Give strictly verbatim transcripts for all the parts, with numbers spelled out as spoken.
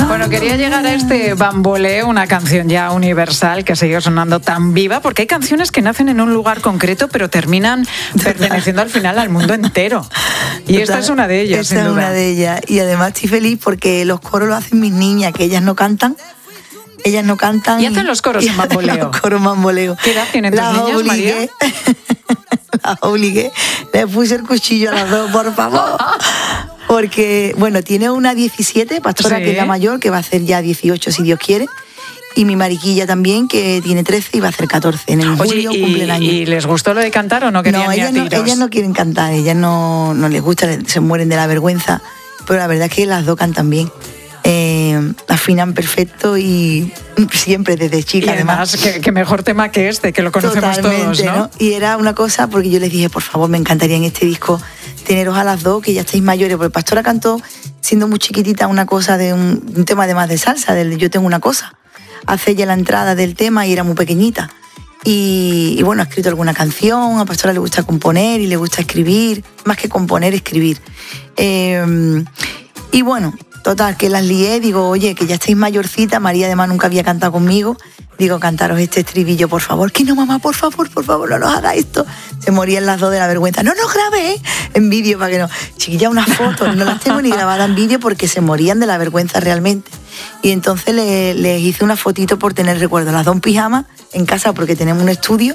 Bueno, quería llegar a este Bamboleo, una canción ya universal que sigue sonando tan viva, porque hay canciones que nacen en un lugar concreto, pero terminan perteneciendo al final al mundo entero. Y Total, esta es una de ellas, esta sin es duda. una de ellas. Y además estoy feliz porque los coros lo hacen mis niñas, que ellas no cantan. Ellas no cantan. Y hacen los coros en Bamboleo. Los coros Bamboleo. ¿Qué edad tienen tus niñas, obligué, María? Las obligué. Le puse el cuchillo a las dos, por favor. Porque, bueno, tiene una diecisiete, Pastora, sí, que es la mayor, que va a hacer ya dieciocho, si Dios quiere. Y mi mariquilla también, que tiene trece y va a hacer catorce. En el julio Oye, cumple el año. ¿Y les gustó lo de cantar o no querían No, ir ellas a tiros? no, ellas no quieren cantar, ellas no, no les gusta, se mueren de la vergüenza. Pero la verdad es que las dos cantan bien. Eh, afinan perfecto y siempre desde chica. Y además, además. Que, que mejor tema que este, que lo conocemos Totalmente, todos, ¿no? ¿no? Y era una cosa, porque yo les dije, por favor, me encantaría en este disco teneros a las dos, que ya estáis mayores, porque Pastora cantó, siendo muy chiquitita, una cosa de un, un tema de más de salsa, del Yo tengo una cosa. Hace ya la entrada del tema y era muy pequeñita. Y, y bueno, ha escrito alguna canción, a Pastora le gusta componer y le gusta escribir, más que componer, escribir. Eh, y bueno, total, que las lié, digo, oye, que ya estáis mayorcita, María además nunca había cantado conmigo, digo, cantaros este estribillo, por favor. Que no, mamá, por favor, por favor, no nos haga esto. Se morían las dos de la vergüenza. No, no grabé ¿eh? en vídeo para que no. Chiquilla, unas fotos, no las tengo ni grabadas en vídeo porque se morían de la vergüenza realmente. Y entonces les le hice una fotito por tener recuerdo, las dos en pijama en casa porque tenemos un estudio.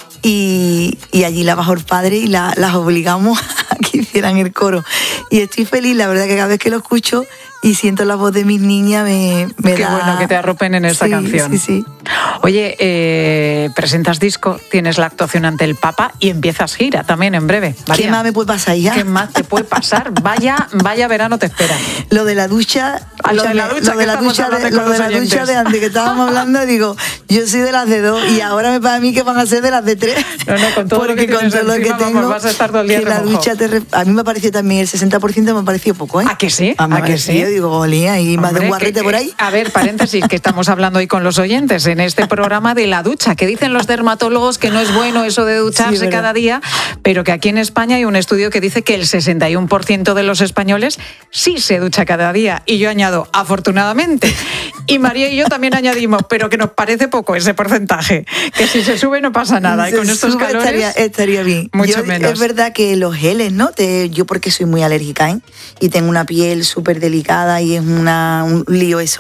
Y, y allí la bajó el padre y la, las obligamos a que hicieran el coro. Y estoy feliz, la verdad que cada vez que lo escucho y siento la voz de mis niñas me, me Qué da... Qué bueno que te arropen en esta sí, canción. Sí, sí. Oye, eh, presentas disco, tienes la actuación ante el Papa y empiezas gira también en breve. María, ¿qué más me puede pasar ya? ¿Qué más te puede pasar? Vaya, vaya verano te espera. Lo de la ducha... A lo de la ducha, lo de la ducha de, lo de, la ducha de antes que estábamos hablando, digo, yo soy de las de dos y ahora me pasa a mí que van a ser de las de tres. No, no, con todo porque lo que, con todo lo que encima, tengo, vamos, vas a estar todo el día que la ducha te, a mí me pareció también, el sesenta por ciento me pareció poco, ¿eh? ¿A que sí? A, ¿A que sí? Yo digo, olía, y más de un guarrete que, por ahí. A ver, paréntesis, que estamos hablando hoy con los oyentes en este programa de la ducha, que dicen los dermatólogos que no es bueno eso de ducharse sí, cada día, pero que aquí en España hay un estudio que dice que el sesenta y uno por ciento de los españoles sí se ducha cada día. Y yo añado, afortunadamente. Y María y yo también añadimos, pero que nos parece poco ese porcentaje, que si se sube no pasa nada. Y con estos calores estaría, estaría bien. Mucho yo, menos. Es verdad que los geles, ¿no? Te, yo porque soy muy alérgica, ¿eh? Y tengo una piel súper delicada y es una, un lío eso.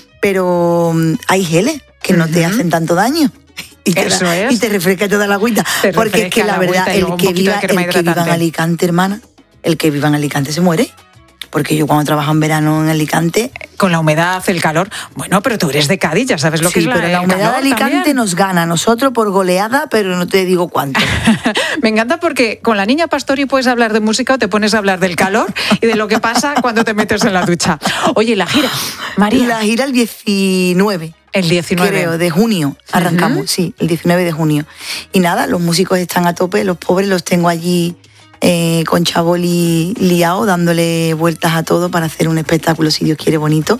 Pero um, hay geles que no uh-huh. te hacen tanto daño. Y te, Eso da, es. y te refresca toda la agüita. Te porque es que la, la verdad, el que, viva, el que viva en Alicante, hermana, el que viva en Alicante se muere. Porque yo cuando trabajo en verano en Alicante... Con la humedad, el calor... Bueno, pero tú eres de Cádiz, ya sabes lo sí, que es la, pero la humedad de Alicante también. Nos gana a nosotros por goleada, pero no te digo cuánto. Me encanta porque con la niña Pastori puedes hablar de música o te pones a hablar del calor y de lo que pasa cuando te metes en la ducha. Oye, la gira, María. La gira el diecinueve. El diecinueve. Creo, de junio arrancamos, uh-huh. sí, el diecinueve de junio. Y nada, los músicos están a tope, los pobres los tengo allí... Eh, con Chaboli liado, dándole vueltas a todo para hacer un espectáculo, si Dios quiere, bonito.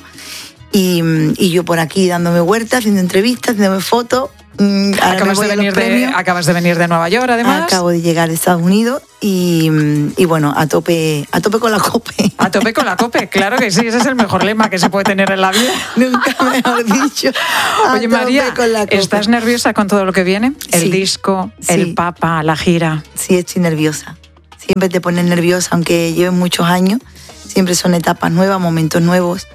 Y, y yo por aquí dándome vueltas, haciendo entrevistas, haciéndome fotos. Acabas de, venir de, acabas de venir de Nueva York, además. Acabo de llegar de Estados Unidos y, y bueno, a tope, a tope con la COPE. A tope con la COPE, claro que sí, ese es el mejor lema que se puede tener en la vida. Nunca mejor dicho. Oye, María, ¿estás nerviosa con todo lo que viene? El sí, disco, sí. el Papa, la gira. Sí, estoy nerviosa. Siempre te pones nerviosa, aunque lleven muchos años. Siempre son etapas nuevas, momentos nuevos.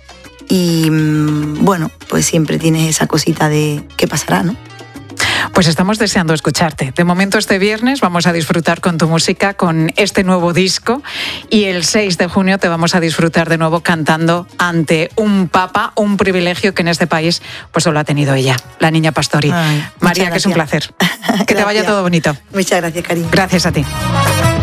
Y bueno, pues siempre tienes esa cosita de qué pasará, ¿no? Pues estamos deseando escucharte. De momento este viernes vamos a disfrutar con tu música, con este nuevo disco. Y el seis de junio te vamos a disfrutar de nuevo cantando ante un Papa, un privilegio que en este país pues solo ha tenido ella, la niña Pastori. Ay, María, que es un placer. Que te vaya todo bonito. Muchas gracias, cariño. Gracias a ti.